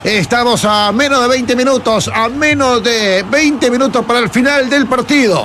Estamos a menos de 20 minutos, para el final del partido.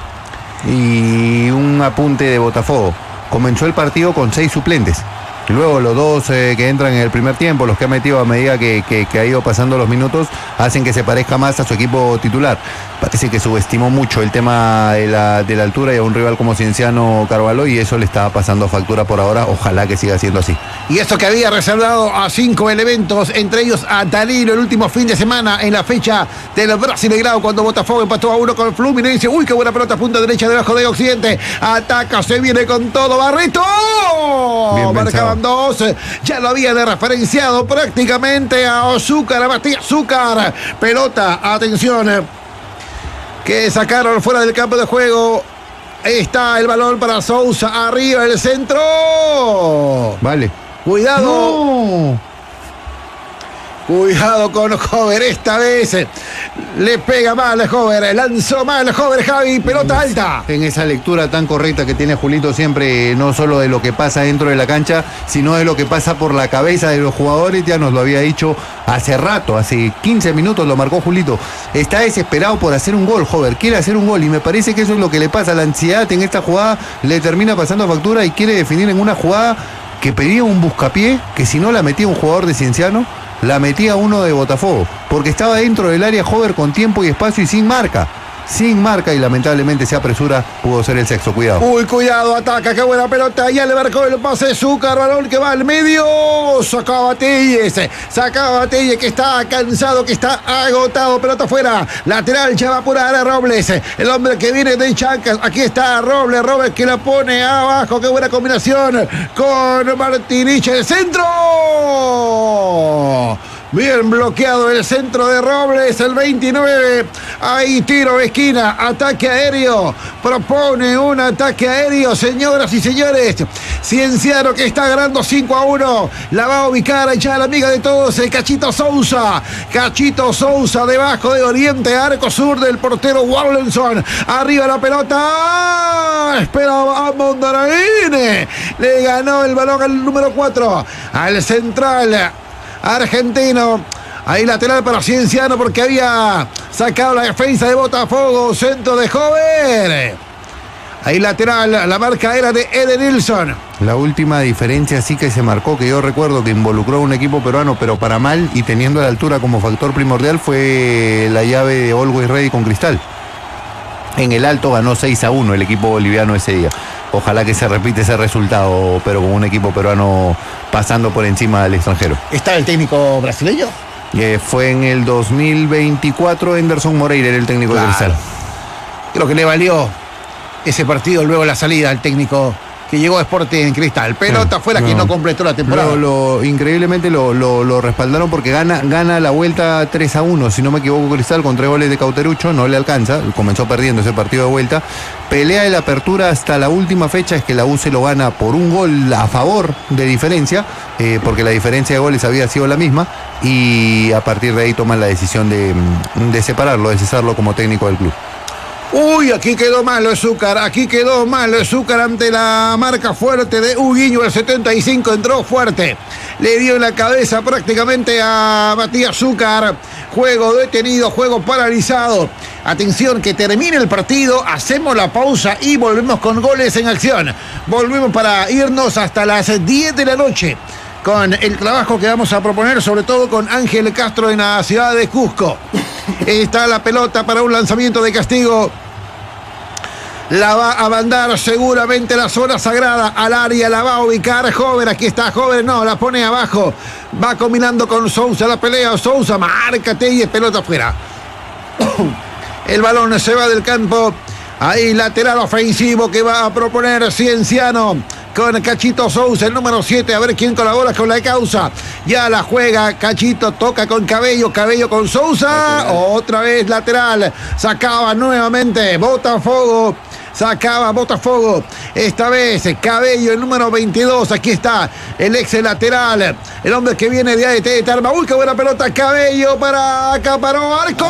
Y un apunte de Botafogo. Comenzó el partido con 6 suplentes. Luego los dos que entran en el primer tiempo, los que ha metido a medida que ha ido pasando los minutos, hacen que se parezca más a su equipo titular. Parece que subestimó mucho el tema de la altura y a un rival como Cienciano Carvalho, y eso le está pasando factura por ahora. Ojalá que siga siendo así. Y esto que había reservado a 5 elementos, entre ellos a Danilo el último fin de semana en la fecha del Brasileirao, cuando Botafogo empató a 1 con el Fluminense. Uy, qué buena pelota, punta derecha debajo de Occidente. Ataca, se viene con todo Barreto. Marcaban 2. Ya lo había referenciado prácticamente a Osúcar, a Matías Zúcar. Pelota, atención, que sacaron fuera del campo de juego. Ahí está el balón para Sousa, arriba el centro. Vale. Cuidado. No. Cuidado con Hover, esta vez le pega mal Hover, lanzó mal Hover, Javi, pelota alta. En esa lectura tan correcta que tiene Julito siempre, no solo de lo que pasa dentro de la cancha, sino de lo que pasa por la cabeza de los jugadores. Ya nos lo había dicho hace rato, hace 15 minutos lo marcó Julito. Está desesperado por hacer un gol, Hover, quiere hacer un gol, y me parece que eso es lo que le pasa. La ansiedad en esta jugada le termina pasando factura y quiere definir en una jugada que pedía un buscapié, que si no la metía un jugador de Cienciano, la metía uno de Botafogo, porque estaba dentro del área Hover con tiempo y espacio y sin marca, y lamentablemente se apresura, pudo ser el sexto. Cuidado. Uy, cuidado, ataca, qué buena pelota, ya le marcó el pase Zúcar, balón que va al medio, sacaba Telles, que está cansado, que está agotado, pelota afuera, lateral, ya va a apurar a Robles, el hombre que viene de Chancas, aquí está Robles que la pone abajo, qué buena combinación con Martinich, el centro. Bien bloqueado el centro de Robles, el 29. Ahí tiro de esquina, ataque aéreo. Propone un ataque aéreo, señoras y señores. Cienciano que está ganando 5-1. La va a ubicar ya la amiga de todos, el Cachito Sousa. Cachito Sousa debajo de Oriente, arco sur del portero Wallenson. Arriba la pelota. Esperaba a Mondaraín. Le ganó el balón al número 4. Al central argentino, ahí lateral para Cienciano porque había sacado la defensa de Botafogo, centro de Hover. Ahí lateral, la marca era de Edenilson. La última diferencia sí que se marcó, que yo recuerdo que involucró a un equipo peruano, pero para mal, y teniendo la altura como factor primordial, fue la llave de Always Ready con Cristal. En el Alto ganó 6-1 el equipo boliviano ese día. Ojalá que se repite ese resultado, pero con un equipo peruano pasando por encima del extranjero. ¿Está el técnico brasileño? Fue en el 2024, Anderson Moreira era el técnico de Cristal. Creo que le valió ese partido luego la salida al técnico que llegó a Sporting Cristal. Pelota fuera, quien no completó la temporada. Increíblemente lo respaldaron porque gana la vuelta 3-1, si no me equivoco, Cristal, con 3 goles de Cauterucho, no le alcanza, comenzó perdiendo ese partido de vuelta. Pelea de la apertura hasta la última fecha, es que la U se lo gana por un gol a favor de diferencia, porque la diferencia de goles había sido la misma, y a partir de ahí toman la decisión de separarlo, de cesarlo como técnico del club. Uy, aquí quedó malo Zúcar, ante la marca fuerte de Huguinho, el 75, entró fuerte, le dio en la cabeza prácticamente a Matías Zúcar. Juego detenido, juego paralizado. Atención, que termine el partido, hacemos la pausa y volvemos con goles en acción. Volvemos para irnos hasta las 10 de la noche con el trabajo que vamos a proponer, sobre todo con Ángel Castro en la ciudad de Cusco. Está la pelota para un lanzamiento de castigo. La va a mandar seguramente la zona sagrada al área, la va a ubicar Hover. Aquí está Hover, no, la pone abajo. Va combinando con Sousa la pelea. Sousa, márcate y pelota afuera. El balón se va del campo. Ahí lateral ofensivo que va a proponer Cienciano con Cachito Sousa, el número 7, a ver quién colabora con la causa. Ya la juega Cachito, toca con Cabello con Sousa, otra vez lateral, sacaba nuevamente Botafogo. Esta vez Cabello, el número 22. Aquí está el ex lateral, el hombre que viene de ADT de Tarma. Uy, qué buena pelota, Cabello para Acaparó, arco.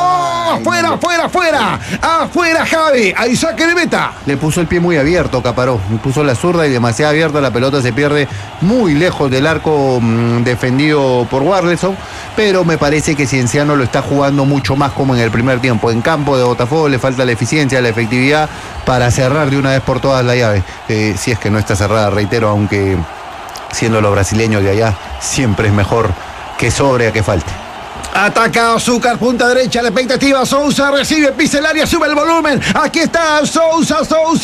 Afuera, Javi. Ahí saque de meta. Le puso el pie muy abierto, Caparó. Puso la zurda y demasiado abierta. La pelota se pierde muy lejos del arco defendido por Warleson. pero me parece que Cienciano lo está jugando mucho más como en el primer tiempo. En campo de Botafogo le falta la eficiencia, la efectividad para cerrar de una vez por todas la llave. Si es que no está cerrada, reitero, aunque siendo los brasileños de allá, siempre es mejor que sobre a que falte. Ataca Azúcar, punta derecha, la expectativa, Sousa recibe, pisa el área, sube el volumen, aquí está Sousa,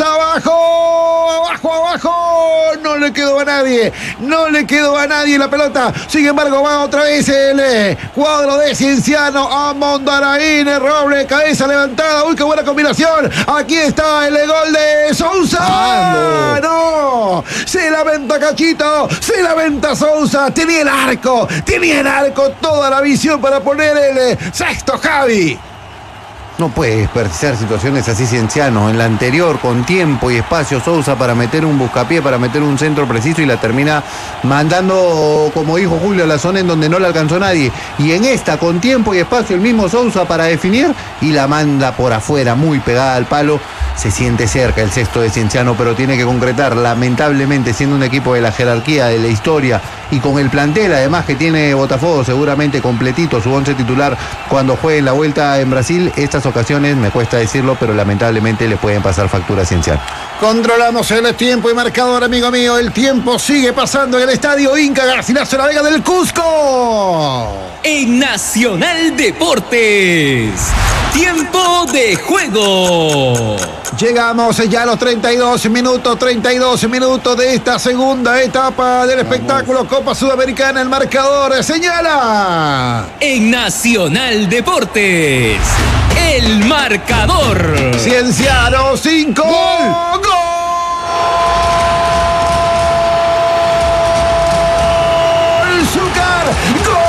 abajo, no le quedó a nadie la pelota, sin embargo va otra vez el cuadro de Cienciano, a Mondaraín, Roble, cabeza levantada, uy, qué buena combinación, aquí está el gol de Sousa, no, se lamenta Cachito, se lamenta Sousa, tenía el arco, toda la visión para poner el sexto, Javi. No puede desperdiciar situaciones así Cienciano. En la anterior, con tiempo y espacio, Sousa para meter un buscapié, para meter un centro preciso y la termina mandando, como dijo Julio, a la zona en donde no la alcanzó nadie. Y en esta, con tiempo y espacio, el mismo Sousa para definir y la manda por afuera, muy pegada al palo. Se siente cerca el sexto de Cienciano, pero tiene que concretar. Lamentablemente, siendo un equipo de la jerarquía, de la historia y con el plantel, además que tiene Botafogo seguramente completito, su 11 titular cuando juegue en la vuelta en Brasil, estas ocasiones, me cuesta decirlo, pero lamentablemente le pueden pasar factura a Cienciano. Controlamos el tiempo y marcador, amigo mío. El tiempo sigue pasando en el estadio Inca Garcilaso La Vega del Cusco. En Nacional Deportes, tiempo de juego. Llegamos ya a los 32 minutos de esta segunda etapa del espectáculo Copa Sudamericana. El marcador señala. En Nacional Deportes, el marcador. Cienciano 5. ¡Gol!